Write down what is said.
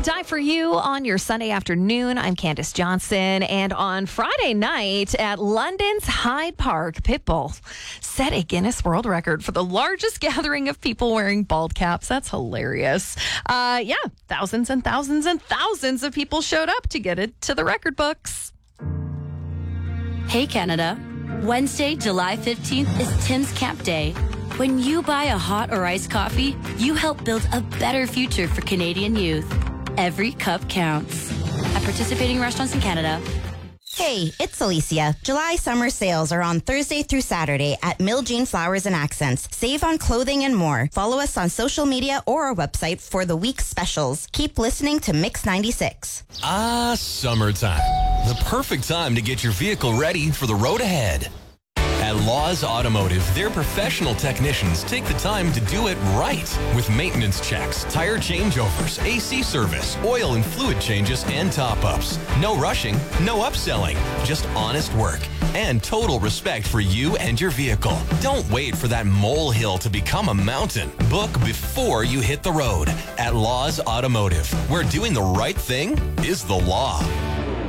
Die for You on your Sunday afternoon. I'm Candace Johnson. And on Friday night at London's Hyde Park, Pitbull set a Guinness World Record for the largest gathering of people wearing bald caps. That's hilarious. Thousands and thousands and thousands of people showed up to get it to the record books. Hey, Canada. Wednesday, July 15th is Tim's Camp Day. When you buy a hot or iced coffee, you help build a better future for Canadian youth. Every cup counts. At participating restaurants in Canada. Hey, it's Alicia. July summer sales are on Thursday through Saturday at Mill Jean Flowers and Accents. Save on clothing and more. Follow us on social media or our website for the week's specials. Keep listening to Mix 96. Summertime. The perfect time to get your vehicle ready for the road ahead. At Laws Automotive, their professional technicians take the time to do it right with maintenance checks, tire changeovers, AC service, oil and fluid changes, and top-ups. No rushing, no upselling, just honest work and total respect for you and your vehicle. Don't wait for that molehill to become a mountain. Book before you hit the road at Laws Automotive, where doing the right thing is the law.